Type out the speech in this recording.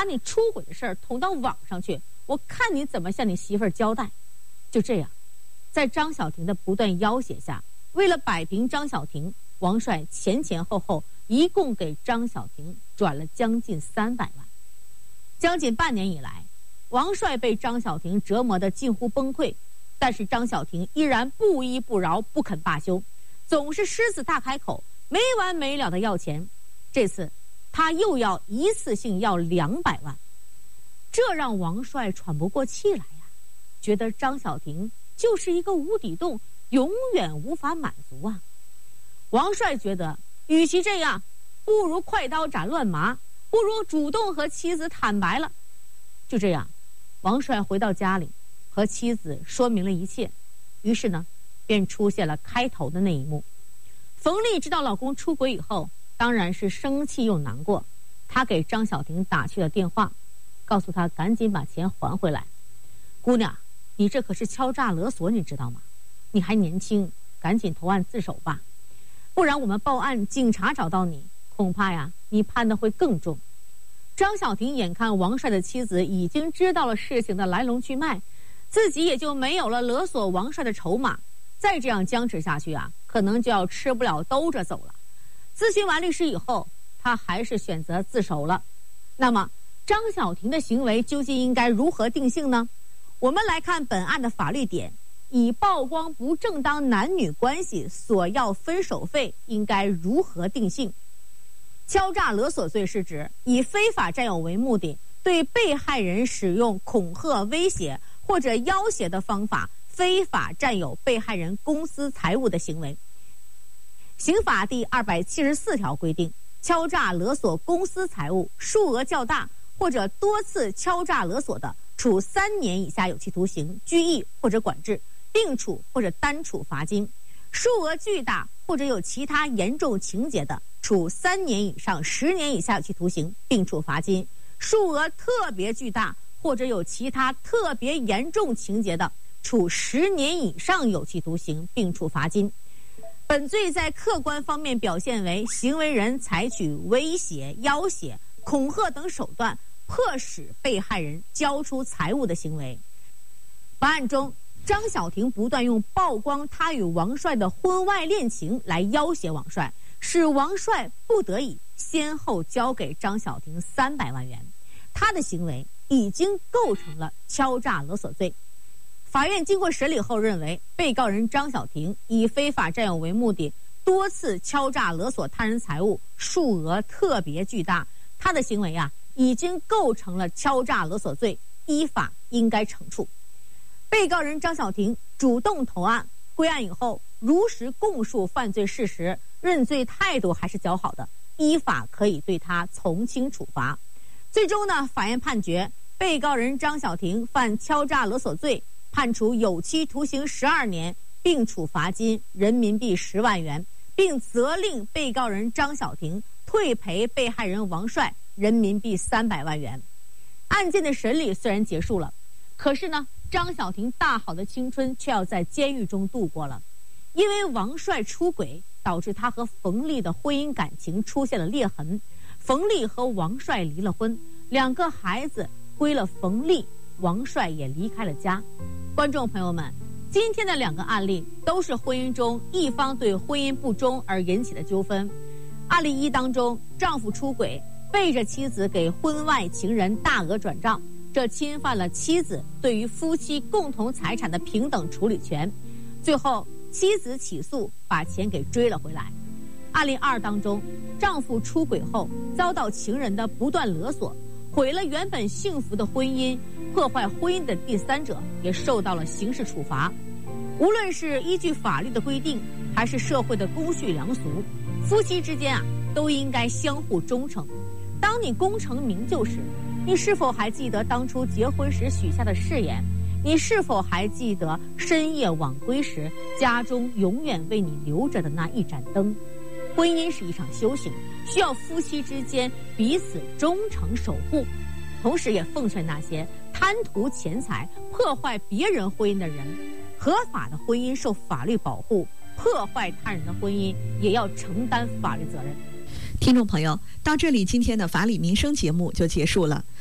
把你出轨的事儿捅到网上去，我看你怎么向你媳妇儿交代。就这样，在张小婷的不断要挟下，为了摆平张小婷，王帅前后一共给张小婷转了将近300万。将近半年以来，王帅被张小婷折磨得近乎崩溃，但是张小婷依然不依不饶，不肯罢休，总是狮子大开口，没完没了的要钱。这次他又要一次性要200万，这让王帅喘不过气来呀，觉得张小婷就是一个无底洞，永远无法满足啊。王帅觉得与其这样，不如快刀斩乱麻，不如主动和妻子坦白了。就这样，王帅回到家里和妻子说明了一切，于是呢便出现了开头的那一幕。冯丽知道老公出轨以后，当然是生气又难过，她给张小婷打去了电话，告诉她赶紧把钱还回来。姑娘，你这可是敲诈勒索，你知道吗？你还年轻，赶紧投案自首吧，不然我们报案，警察找到你，恐怕呀你判的会更重。张小婷眼看王帅的妻子已经知道了事情的来龙去脉，自己也就没有了勒索王帅的筹码，再这样僵持下去啊，可能就要吃不了兜着走了。咨询完律师以后，他还是选择自首了。那么张小婷的行为究竟应该如何定性呢？我们来看本案的法律点，以曝光不正当男女关系索要分手费应该如何定性。敲诈勒索罪是指以非法占有为目的，对被害人使用恐吓、威胁或者要挟的方法，非法占有被害人公私财物的行为。刑法第274条规定，敲诈勒索公私财物数额较大或者多次敲诈勒索的，处3年以下有期徒刑、拘役或者管制，并处或者单处罚金；数额巨大或者有其他严重情节的，处3年以上10年以下有期徒刑，并处罚金；数额特别巨大或者有其他特别严重情节的，处10年以上有期徒刑，并处罚金。本罪在客观方面表现为行为人采取威胁、要挟、恐吓等手段，迫使被害人交出财物的行为。本案中，张小婷不断用曝光她与王帅的婚外恋情来要挟王帅，使王帅不得已先后交给张小婷300万元，她的行为已经构成了敲诈勒索罪。法院经过审理后认为，被告人张小婷以非法占有为目的，多次敲诈勒索他人财物，数额特别巨大，她的行为已经构成了敲诈勒索罪，依法应该惩处。被告人张小婷主动投案，归案以后如实供述犯罪事实，认罪态度还是较好的，依法可以对他从轻处罚。最终呢，法院判决被告人张小婷犯敲诈勒索罪，判处有期徒刑12年，并处罚金人民币10万元，并责令被告人张小婷退赔被害人王帅人民币300万元。案件的审理虽然结束了，可是呢，张小婷大好的青春却要在监狱中度过了。因为王帅出轨，导致他和冯丽的婚姻感情出现了裂痕，冯丽和王帅离了婚，2个孩子归了冯丽，王帅也离开了家。观众朋友们，今天的2个案例都是婚姻中一方对婚姻不忠而引起的纠纷。案例1当中，丈夫出轨，背着妻子给婚外情人大额转账，这侵犯了妻子对于夫妻共同财产的平等处理权。最后妻子起诉，把钱给追了回来。案例2当中，丈夫出轨后遭到情人的不断勒索，毁了原本幸福的婚姻，破坏婚姻的第三者也受到了刑事处罚。无论是依据法律的规定，还是社会的公序良俗，夫妻之间都应该相互忠诚。当你功成名就时，你是否还记得当初结婚时许下的誓言？你是否还记得深夜晚归时，家中永远为你留着的那一盏灯？婚姻是一场修行，需要夫妻之间彼此忠诚守护。同时也奉劝那些贪图钱财、破坏别人婚姻的人，合法的婚姻受法律保护，破坏他人的婚姻也要承担法律责任。 听众朋友，到这里今天的法理民生节目就结束了。